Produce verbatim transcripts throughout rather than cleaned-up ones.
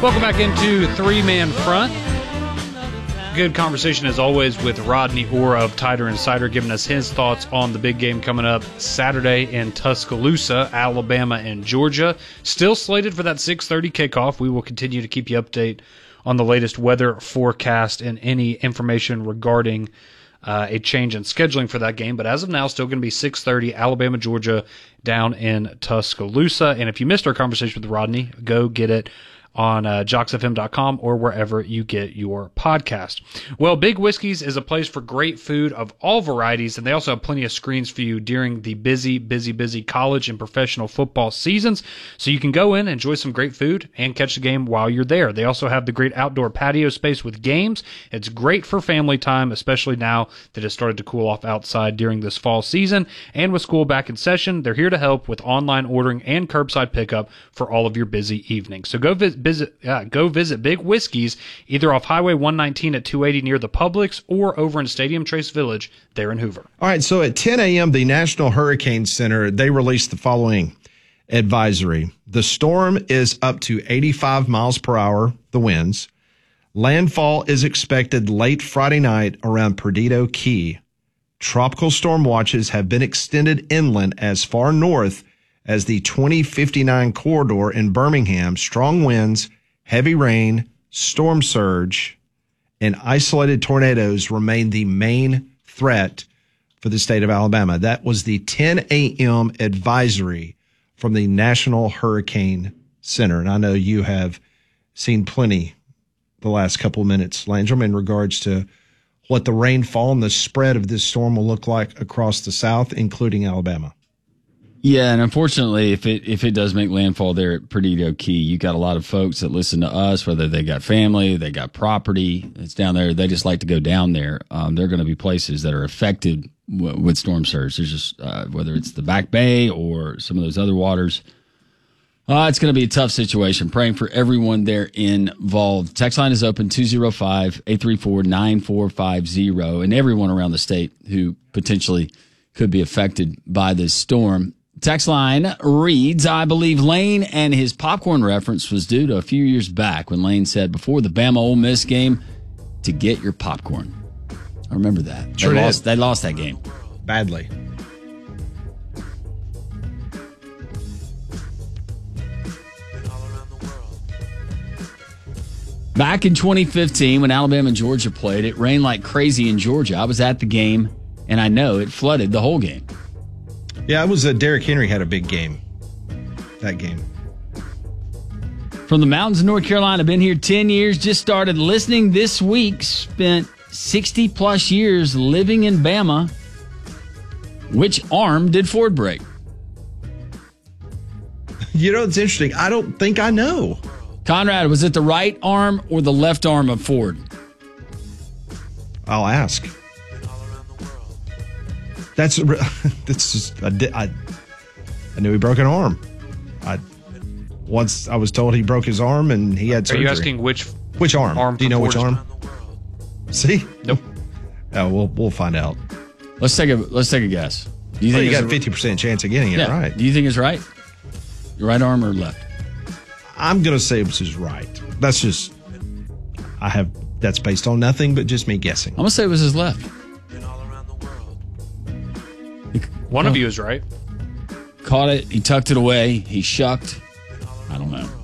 Welcome back into Three-Man Front. Good conversation, as always, with Rodney Orr of Tighter Insider, giving us his thoughts on the big game coming up Saturday in Tuscaloosa, Alabama and Georgia. Still slated for that six thirty kickoff. We will continue to keep you updated on the latest weather forecast and any information regarding uh, a change in scheduling for that game. But as of now, still going to be six thirty, Alabama, Georgia, down in Tuscaloosa. And if you missed our conversation with Rodney, go get it on uh, jocks f m dot com or wherever you get your podcast. Well, Big Whiskey's is a place for great food of all varieties, and they also have plenty of screens for you during the busy, busy, busy college and professional football seasons. So you can go in, enjoy some great food, and catch the game while you're there. They also have the great outdoor patio space with games. It's great for family time, especially now that it's started to cool off outside during this fall season. And with school back in session, they're here to help with online ordering and curbside pickup for all of your busy evenings. So go visit Visit, uh, go visit Big Whiskey's either off Highway one nineteen at two eighty near the Publix or over in Stadium Trace Village there in Hoover. All right, so at ten a.m., the National Hurricane Center, they released the following advisory. The storm is up to eighty-five miles per hour, the winds. Landfall is expected late Friday night around Perdido Key. Tropical storm watches have been extended inland as far north as the twenty fifty-nine corridor in Birmingham. Strong winds, heavy rain, storm surge, and isolated tornadoes remain the main threat for the state of Alabama. That was the ten a.m. advisory from the National Hurricane Center. And I know you have seen plenty the last couple of minutes, Landrum, in regards to what the rainfall and the spread of this storm will look like across the South, including Alabama. Yeah, and unfortunately, if it if it does make landfall there at Perdido Key, you got a lot of folks that listen to us, whether they got family, they got property that's down there, they just like to go down there. Um, there are going to be places that are affected w- with storm surge. There's just uh, whether it's the Back Bay or some of those other waters. Uh, it's going to be a tough situation. Praying for everyone there involved. Text line is open two oh five, eight three four, nine four five oh, and everyone around the state who potentially could be affected by this storm. Text line reads, I believe Lane and his popcorn reference was due to a few years back when Lane said before the Bama Ole Miss game to get your popcorn. I remember that. Sure they, did. lost, they lost that game. Badly. Back in twenty fifteen, when Alabama and Georgia played, it rained like crazy in Georgia. I was at the game, and I know it flooded the whole game. Yeah, it was a Derrick Henry had a big game, that game. From the mountains of North Carolina, been here ten years, just started listening this week, spent sixty plus years living in Bama. Which arm did Ford break? You know, it's interesting. I don't think I know. Conrad, was it the right arm or the left arm of Ford? I'll ask. That's that's just, I, I, I knew he broke an arm. I once I was told he broke his arm and he had surgery. Are you asking which which arm? arm Do you know which Ford? arm? See? Nope. Oh, we'll we'll find out. Let's take a let's take a guess. Do you Well, think you it's got a fifty percent chance of getting it yeah. right. Do you think it's right? Your right arm or left? I'm gonna say it was his right. That's just I have that's based on nothing but just me guessing. I'm gonna say it was his left. One of you is right. Caught it. He tucked it away. He shucked. I don't know.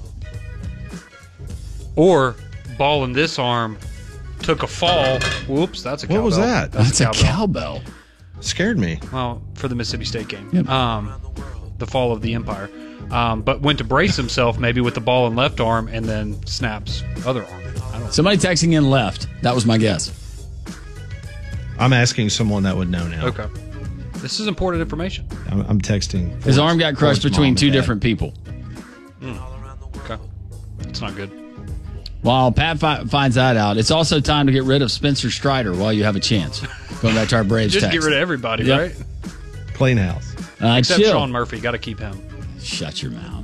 Or ball in this arm took a fall. Whoops, that's a cowbell. What was that? That's a cowbell. Scared me. Well, for the Mississippi State game. Yep. Um, the fall of the empire. Um, but went to brace himself maybe with the ball in left arm and then snaps other arm. I don't Somebody texting in left. That was my guess. I'm asking someone that would know now. Okay. This is important information. I'm, I'm texting. His Ford's- arm got crushed Ford's between mom two and dad. different people. Okay. It's not good. While Pat fi- finds that out, it's also time to get rid of Spencer Strider while you have a chance. Going back to our Braves Just text. get rid of everybody, Yep. right? Clean house. Uh, Except chill. Sean Murphy. Got to keep him. Shut your mouth.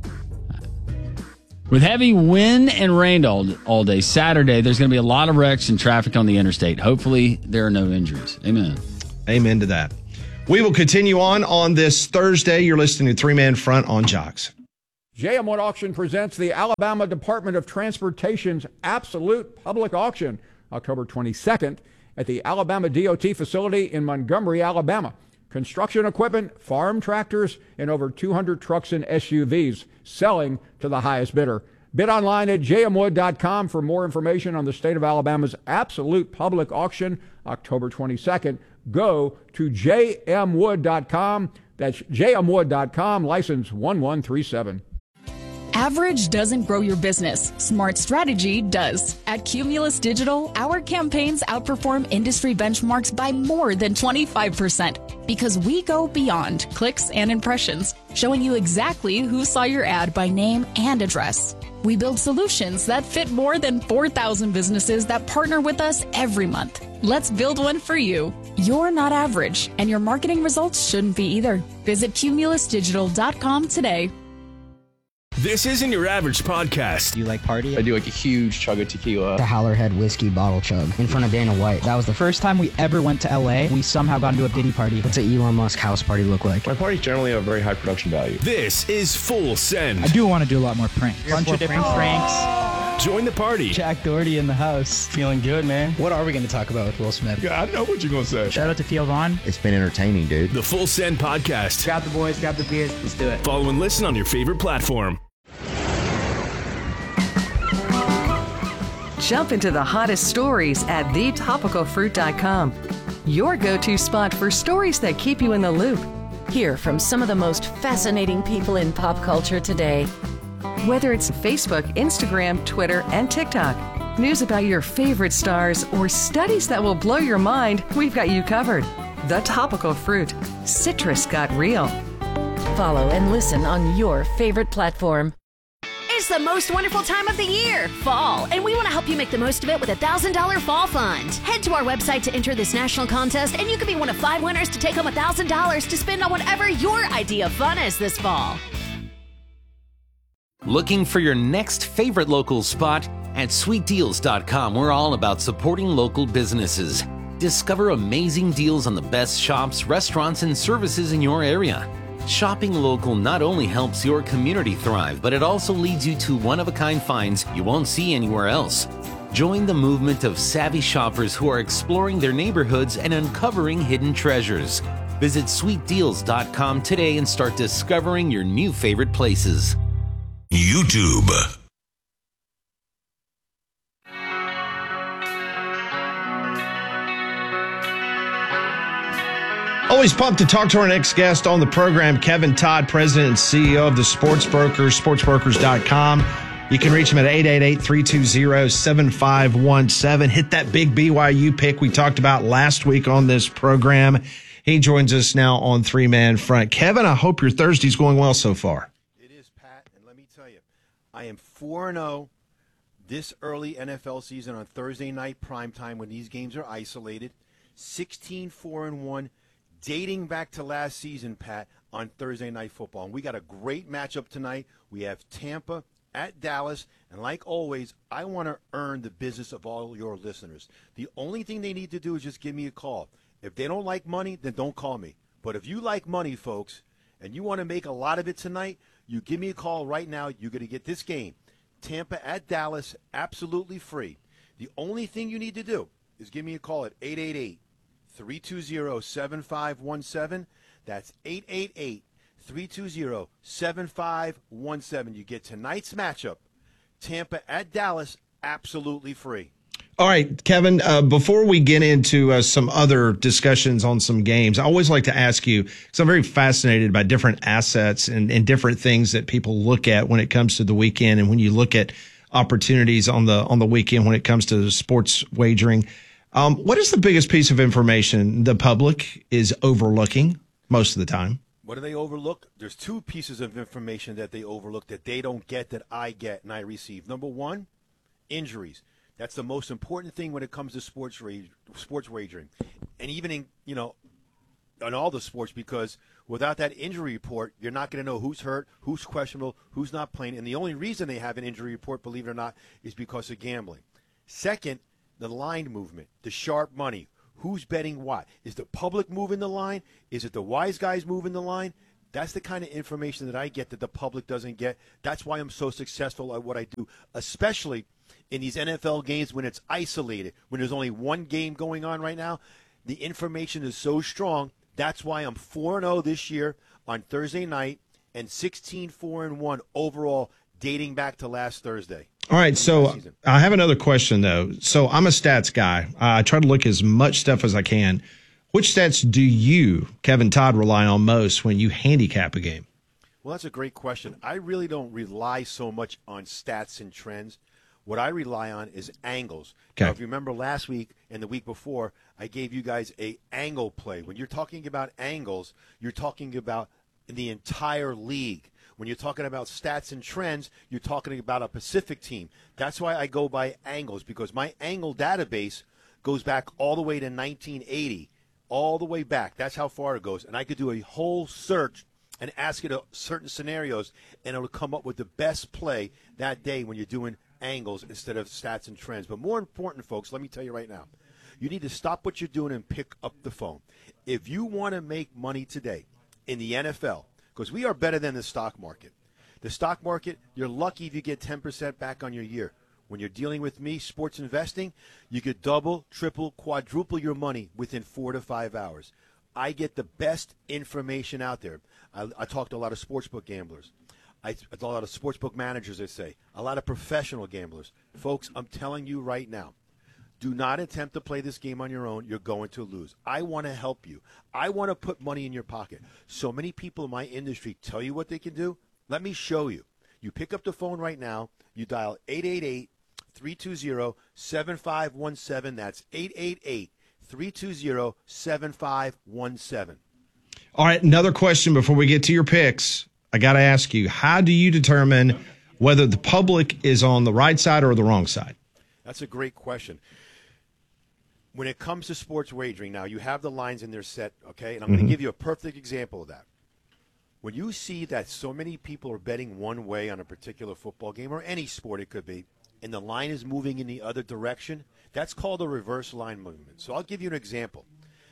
With heavy wind and rain all, all day Saturday, there's going to be a lot of wrecks and traffic on the interstate. Hopefully, there are no injuries. Amen. Amen to that. We will continue on on this Thursday. You're listening to Three Man Front on Jocks. J M Wood Auction presents the Alabama Department of Transportation's Absolute Public Auction, October twenty-second, at the Alabama D O T facility in Montgomery, Alabama. Construction equipment, farm tractors, and over two hundred trucks and S U Vs selling to the highest bidder. Bid online at j m wood dot com for more information on the state of Alabama's Absolute Public Auction, October twenty-second. Go to j m wood dot com. That's j m wood dot com, license one one three seven. Average doesn't grow your business. Smart strategy does. At Cumulus Digital, our campaigns outperform industry benchmarks by more than twenty-five percent because we go beyond clicks and impressions, showing you exactly who saw your ad by name and address. We build solutions that fit more than four thousand businesses that partner with us every month. Let's build one for you. You're not average, and your marketing results shouldn't be either. Visit cumulus digital dot com today. This isn't your average podcast. Do you like party? I do like a huge chug of tequila. The Howlerhead whiskey bottle chug in front of Dana White. That was the first time we ever went to L A. We somehow got into a Diddy party. What's an Elon Musk house party look like? My parties generally have very high production value. This is Full Send. I do want to do a lot more pranks. A bunch of different pranks. Join the party. Jack Doherty in the house. Feeling good, man. What are we going to talk about with Will Smith? Yeah, I know what you're going to say. Shout out to Theo Vaughn. It's been entertaining, dude. The Full Send podcast. Grab the boys, grab the beers. Let's do it. Follow and listen on your favorite platform. Jump into the hottest stories at the topical fruit dot com. Your go-to spot for stories that keep you in the loop. Hear from some of the most fascinating people in pop culture today. Whether it's Facebook, Instagram, Twitter, and TikTok, news about your favorite stars, or studies that will blow your mind, we've got you covered. The Topical Fruit. Citrus got real. Follow and listen on your favorite platform. It's the most wonderful time of the year, fall, and we want to help you make the most of it with a one thousand dollars Fall Fund. Head to our website to enter this national contest, and you could be one of five winners to take home one thousand dollars to spend on whatever your idea of fun is this fall. Looking for your next favorite local spot? At sweet deals dot com, we're all about supporting local businesses. Discover amazing deals on the best shops, restaurants, and services in your area. Shopping local not only helps your community thrive, but it also leads you to one-of-a-kind finds you won't see anywhere else. Join the movement of savvy shoppers who are exploring their neighborhoods and uncovering hidden treasures. Visit sweet deals dot com today and start discovering your new favorite places. YouTube. Always pumped to talk to our next guest on the program, Kevin Todd, President and C E O of the Sports Brokers, sports brokers dot com. You can reach him at eight eight eight, three two zero, seven five one seven. Hit that big B Y U pick we talked about last week on this program. He joins us now on Three Man Front. Kevin, I hope your Thursday's going well so far. It is, Pat, and let me tell you, I am four and oh this early N F L season on Thursday night primetime when these games are isolated. sixteen four and one. Dating back to last season, Pat, on Thursday Night Football. And we got a great matchup tonight. We have Tampa at Dallas. And like always, I want to earn the business of all your listeners. The only thing they need to do is just give me a call. If they don't like money, then don't call me. But if you like money, folks, and you want to make a lot of it tonight, you give me a call right now. You're going to get this game. Tampa at Dallas, absolutely free. The only thing you need to do is give me a call at eight eight eight, three two zero, seven five one seven. That's eight eight eight, three two zero, seven five one seven. You get tonight's matchup, Tampa at Dallas, absolutely free. All right, Kevin, uh, before we get into uh, some other discussions on some games, I always like to ask you, because I'm very fascinated by different assets and, and different things that people look at when it comes to the weekend, and when you look at opportunities on the on the weekend when it comes to sports wagering. Um, what is the biggest piece of information the public is overlooking most of the time? What do they overlook? There's two pieces of information that they overlook that they don't get that I get and I receive. Number one, injuries. That's the most important thing when it comes to sports ra- sports wagering, and even in you know, on all the sports, because without that injury report, you're not going to know who's hurt, who's questionable, who's not playing. And the only reason they have an injury report, believe it or not, is because of gambling. Second, the line movement, the sharp money. Who's betting what? Is the public moving the line? Is it the wise guys moving the line? That's the kind of information that I get that the public doesn't get. That's why I'm so successful at what I do, especially in these N F L games when it's isolated, when there's only one game going on right now. The information is so strong. That's why I'm four and oh this year on Thursday night and sixteen four and one overall dating back to last Thursday. All right, so I have another question, though. So I'm a stats guy. I try to look as much stuff as I can. Which stats do you, Kevin Todd, rely on most when you handicap a game? Well, that's a great question. I really don't rely so much on stats and trends. What I rely on is angles. Okay. Now, if you remember last week and the week before, I gave you guys a angle play. When you're talking about angles, you're talking about the entire league. When you're talking about stats and trends, you're talking about a Pacific team. That's why I go by angles, because my angle database goes back all the way to nineteen eighty, all the way back. That's how far it goes. And I could do a whole search and ask it a certain scenarios, and it'll come up with the best play that day when you're doing angles instead of stats and trends. But more important, folks, let me tell you right now, you need to stop what you're doing and pick up the phone. If you want to make money today in the N F L, because we are better than the stock market. The stock market, you're lucky if you get ten percent back on your year. When you're dealing with me, sports investing, you could double, triple, quadruple your money within four to five hours. I get the best information out there. I, I talk to a lot of sportsbook gamblers. I, a lot of sportsbook managers, I say, a lot of professional gamblers. Folks, I'm telling you right now, do not attempt to play this game on your own. You're going to lose. I want to help you. I want to put money in your pocket. So many people in my industry tell you what they can do. Let me show you. You pick up the phone right now. You dial eight eight eight, three two zero, seven five one seven. That's eight eight eight, three two zero, seven five one seven. All right, another question before we get to your picks. I got to ask you, how do you determine whether the public is on the right side or the wrong side? That's a great question. When it comes to sports wagering, now you have the lines in their set, okay? And I'm mm-hmm. going to give you a perfect example of that. When you see that so many people are betting one way on a particular football game, or any sport it could be, and the line is moving in the other direction, that's called a reverse line movement. So I'll give you an example.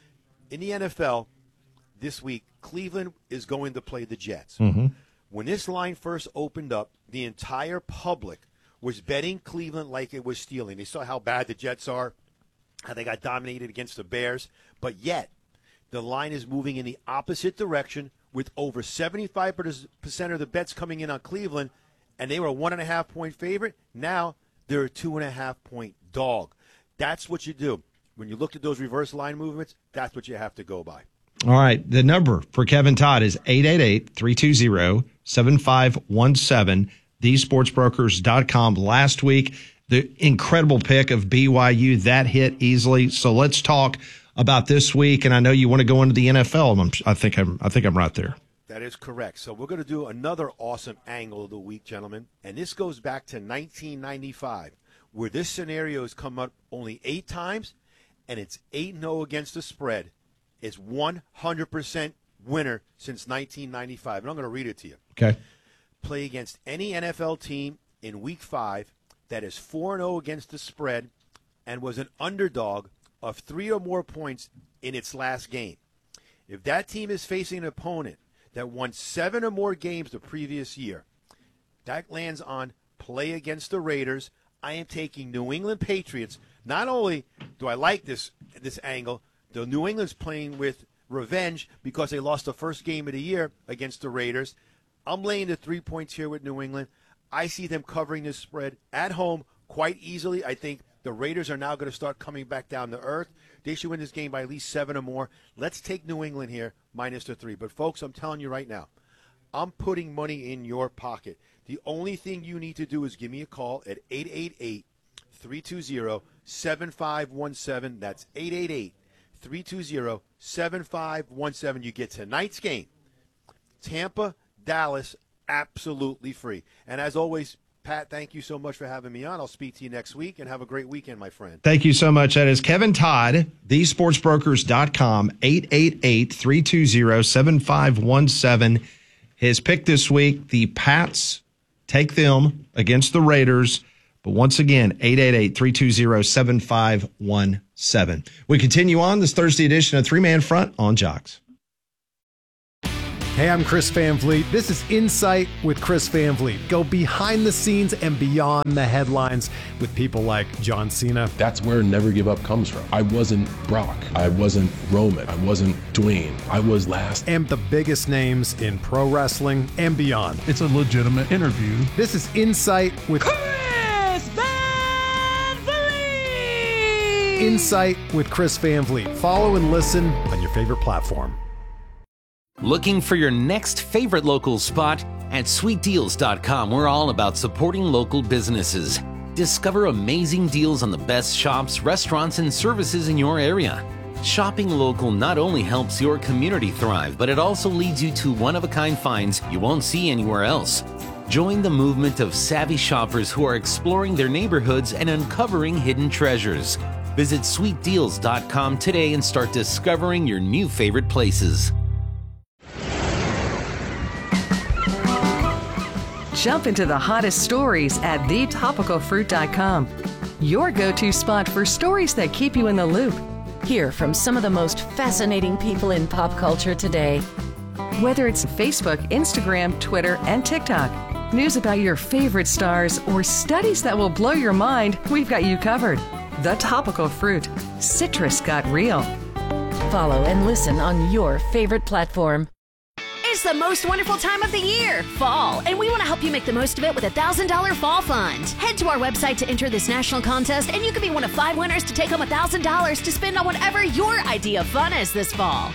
In the N F L, this week, Cleveland is going to play the Jets. Mm-hmm. When this line first opened up, the entire public was betting Cleveland like it was stealing. They saw how bad the Jets are, how they got dominated against the Bears, but yet the line is moving in the opposite direction with over seventy-five percent of the bets coming in on Cleveland, and they were a one and a half point favorite. Now they're a two and a half point dog. That's what you do. When you look at those reverse line movements, that's what you have to go by. All right. The number for Kevin Todd is eight eight eight, three two zero, seven five one seven, the sports brokers dot com. Last week, the incredible pick of B Y U, that hit easily. So let's talk about this week. And I know you want to go into the N F L. I'm, I think I'm, I think I'm right there. That is correct. So we're going to do another awesome angle of the week, gentlemen. And this goes back to nineteen ninety-five, where this scenario has come up only eight times, and it's eight and oh against the spread. It's one hundred percent winner since nineteen ninety-five. And I'm going to read it to you. Okay. Play against any N F L team in week five that is four and oh against the spread and was an underdog of three or more points in its last game. If that team is facing an opponent that won seven or more games the previous year, that lands on play against the Raiders. I am taking New England Patriots. Not only do I like this this angle, the New England's playing with revenge because they lost the first game of the year against the Raiders. I'm laying the three points here with New England. I see them covering this spread at home quite easily. I think the Raiders are now going to start coming back down to earth. They should win this game by at least seven or more. Let's take New England here, minus the three. But, folks, I'm telling you right now, I'm putting money in your pocket. The only thing you need to do is give me a call at eight eight eight, three two zero, seven five one seven. That's eight eight eight, three two zero, seven five one seven. You get tonight's game. Tampa, Dallas, absolutely free. And as always, Pat, thank you so much for having me on. I'll speak to you next week, and have a great weekend, my friend. Thank you so much. That is Kevin Todd, the sports brokers dot com, eight eight eight, three two zero, seven five one seven. His pick this week, the Pats take them against the Raiders. But once again, eight eight eight, three two zero, seven five one seven. We continue on this Thursday edition of Three Man Front on Jocks. Hey, I'm Chris Van Vliet. This is Insight with Chris Van Vliet. Go behind the scenes and beyond the headlines with people like John Cena. That's where Never Give Up comes from. I wasn't Brock. I wasn't Roman. I wasn't Dwayne. I was last. And the biggest names in pro wrestling and beyond. It's a legitimate interview. This is Insight with Chris Van Vliet. Insight with Chris Van Vliet. Follow and listen on your favorite platform. Looking for your next favorite local spot? At sweet deals dot com, we're all about supporting local businesses. Discover amazing deals on the best shops, restaurants, and services in your area. Shopping local not only helps your community thrive, but it also leads you to one-of-a-kind finds you won't see anywhere else. Join the movement of savvy shoppers who are exploring their neighborhoods and uncovering hidden treasures. Visit sweet deals dot com today and start discovering your new favorite places. Jump into the hottest stories at the topical fruit dot com. Your go-to spot for stories that keep you in the loop. Hear from some of the most fascinating people in pop culture today. Whether it's Facebook, Instagram, Twitter, and TikTok, news about your favorite stars, or studies that will blow your mind, we've got you covered. The Topical Fruit. Citrus got real. Follow and listen on your favorite platform. It's the most wonderful time of the year, fall, and we want to help you make the most of it with a one thousand dollars Fall Fund. Head to our website to enter this national contest, and you could be one of five winners to take home one thousand dollars to spend on whatever your idea of fun is this fall.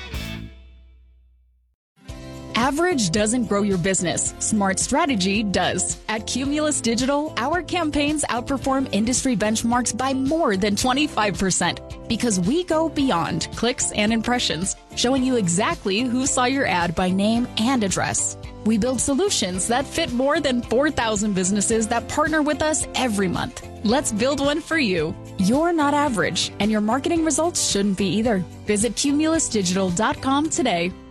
Average doesn't grow your business. Smart strategy does. At Cumulus Digital, our campaigns outperform industry benchmarks by more than twenty-five percent because we go beyond clicks and impressions, showing you exactly who saw your ad by name and address. We build solutions that fit more than four thousand businesses that partner with us every month. Let's build one for you. You're not average, and your marketing results shouldn't be either. Visit cumulus digital dot com today.